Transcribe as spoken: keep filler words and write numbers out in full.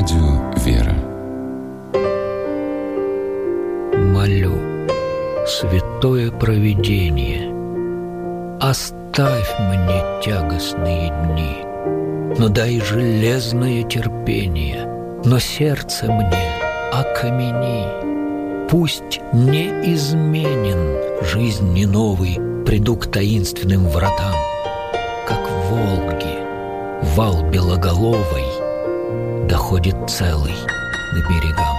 Радио «Вера». Молю, святое провидение, оставь мне тягостные дни, но дай железное терпение, но сердце мне окамени. Пусть не изменен жизни новый, приду к таинственным вратам, как Волги вал белоголовый доходит целый к берегам.